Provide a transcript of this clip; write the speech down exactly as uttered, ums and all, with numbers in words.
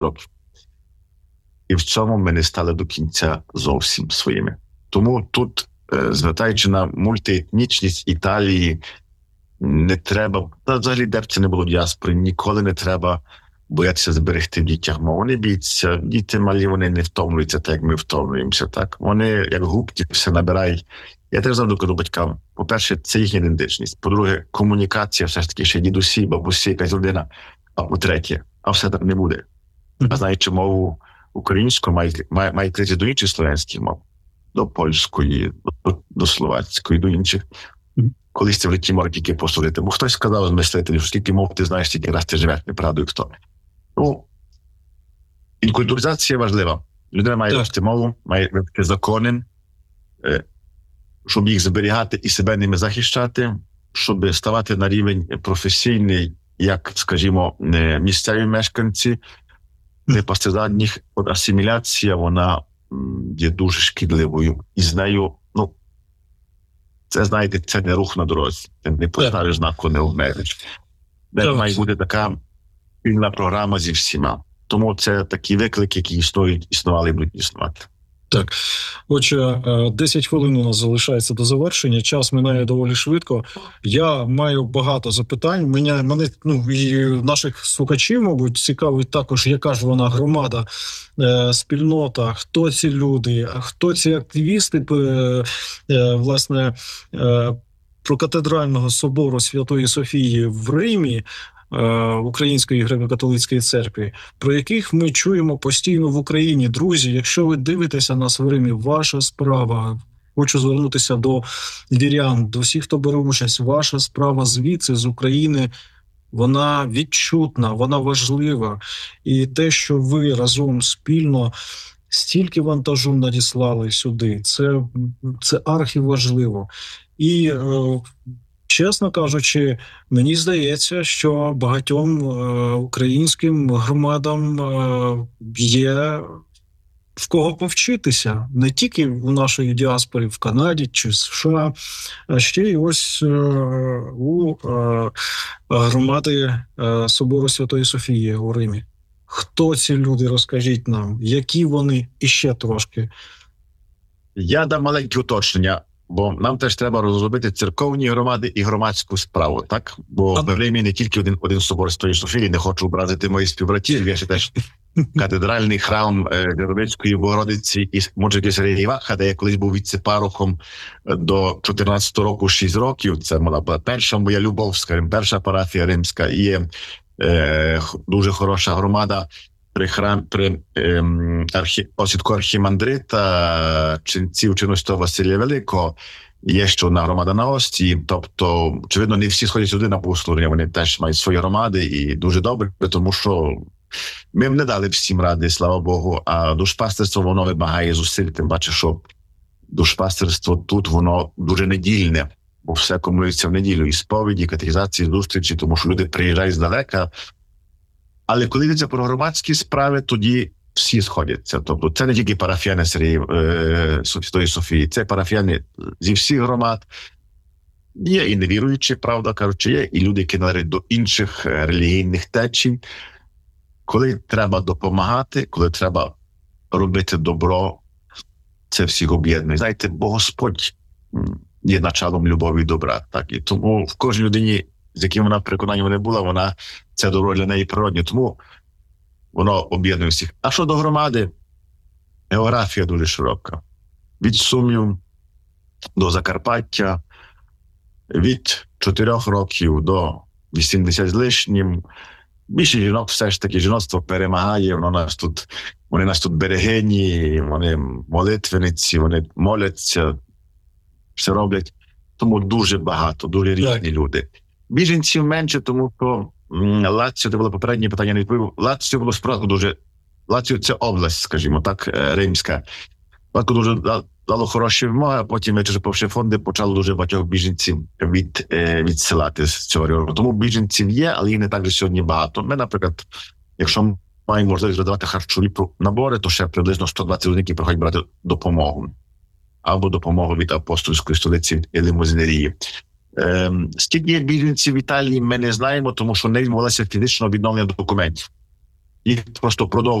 років. І в цьому ми не стали до кінця зовсім своїми. Тому тут, звертаючи на мультиетнічність Італії, не треба, та взагалі де б це не було діаспори, ніколи не треба боятися зберегти в дітях мову. Вони б'ються, діти малі, вони не втомлюються так, як ми втомлюємося. Так? Вони, як губки, все набирають. Я теж завжди кажу батькам, по-перше, це їхня ідентичність. По-друге, комунікація все ж таки ще дідусі, бабусі, якась людина. А по-третє, а все так не буде. А знаючи мову українську, мають має, має крити до інших слов'янських мов. До польської, до, до словацької, до інших. Колись це в житті може тільки посудити. Бо хтось сказав з мислителів, що скільки мов ти знаєш, стільки раз ти живеш, неправдою хто. Ну, інкультуризація важлива. Людина має вивчити мову, має вивчити закони, щоб їх зберігати і себе ними захищати, щоб ставати на рівень професійний, як, скажімо, місцеві мешканці, не пасти задніх. От асиміляція, вона є дуже шкідливою. І з нею, ну, це, знаєте, це не рух на дорозі. Ти не поставиш знаку, не обмежиш. Де має бути така спільна програма зі всіма. Тому це такі виклики, які існують, існували і будуть існувати. Так, отже, десять хвилин у нас залишається до завершення, час минає доволі швидко. Я маю багато запитань. Мене, мене ну, і наших слухачів, мабуть, цікавить також, яка ж вона громада, е, спільнота, хто ці люди, хто ці активісти, е, е, власне, е, прокатедрального собору Святої Софії в Римі, Української греко-католицької церкви, про яких ми чуємо постійно в Україні. Друзі, якщо ви дивитеся нас в Римі, ваша справа. Хочу звернутися до вірян, до всіх, хто бере участь. Ваша справа звідси, з України, вона відчутна, вона важлива. І те, що ви разом спільно стільки вантажу надіслали сюди, це, це архіважливо. І е, чесно кажучи, мені здається, що багатьом е, українським громадам е, є в кого повчитися. Не тільки в нашій діаспорі в Канаді чи США, а ще й ось е, у е, громади е, Собору Святої Софії у Римі. Хто ці люди, розкажіть нам, які вони, і ще трошки. Я дам маленьке уточнення. Бо нам теж треба розробити церковні громади і громадську справу, так? Бо а... в Римі не тільки один, один собор Святої Софії, не хочу образити моїх співбратів, є ще теж катедральний храм Геровицької Богородиці і Муджики Сергія Іваха, де я колись був віце-парохом до чотирнадцятого року, шість років. Це була перша моя любов, скажімо, перша парафія римська. І є е, дуже хороша громада при храм, при ем, архі, осідку архімандрита, ченців чинності Василія Великого, є ще одна громада на Ості, тобто, очевидно, не всі сходять сюди на богослужіння, вони теж мають свої громади, і дуже добре, тому що ми б не дали всім ради, слава Богу, а душпастерство, воно вимагає зусиль, тим паче, що душпастерство тут, воно дуже недільне, бо все комунується в неділю, і сповіді, і катехізації, зустрічі, тому що люди приїжджають здалека. Але коли йдеться про громадські справи, тоді всі сходяться. Тобто це не тільки парафіяни Святої Софії, це парафіяни зі всіх громад. Є і невіруючі, правда кажучи, є і люди, які належать до інших релігійних течій. Коли треба допомагати, коли треба робити добро, це всіх об'єднує. Знаєте, бо Господь є началом любові і добра. Так? І тому в кожній людині, з яким вона в переконанні не була, вона це добро для неї природне, тому воно об'єднує всіх. А що до громади? Географія дуже широка. Від Сумів до Закарпаття, від чотирьох років до вісімдесят з лишнім. Більше жінок все ж таки, жіноцтво перемагає, воно нас тут, вони нас тут берегині, вони молитвениці, вони моляться, все роблять. Тому дуже багато, дуже різні так. люди. Біженців менше, тому що Лаціо, це було попереднє питання, не відповів. Лаціо було справді дуже... Лаціо – це область, скажімо так, римська. Лаціо дуже дало хороші вимоги, а потім, вичерпавши фонди, почало дуже багатьох біженців від, відсилати з цього регіону. Тому біженців є, але їх не так же сьогодні багато. Ми, наприклад, якщо маємо можливість роздавати харчові набори, то ще приблизно сто двадцять людей, які приходять брати допомогу. Або допомогу від апостольської столиці Лимузинерії. Ем, скільки є біженців в Італії, ми не знаємо, тому що не відбувалося фізичного відновлення документів. їх просто продовжують